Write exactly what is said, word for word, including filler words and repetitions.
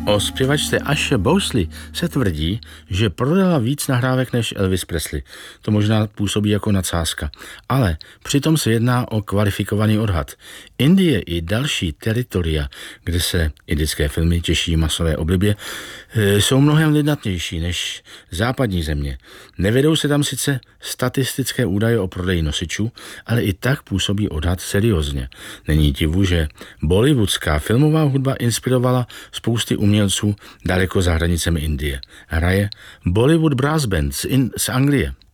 O zpěvačce Asha Bosley se tvrdí, že prodala víc nahrávek než Elvis Presley. To možná působí jako nadsázka, ale přitom se jedná o kvalifikovaný odhad. Indie i další teritoria, kde se indické filmy těší masové oblibě, jsou mnohem lidnatnější než západní země. Nevedou se tam sice statistické údaje o prodeji nosičů, ale i tak působí odhad seriózně. Není divu, že bollywoodská filmová hudba inspirovala spousty umělců daleko za hranicemi Indie. Hraje Bollywood Brass Band z, In- z Anglie.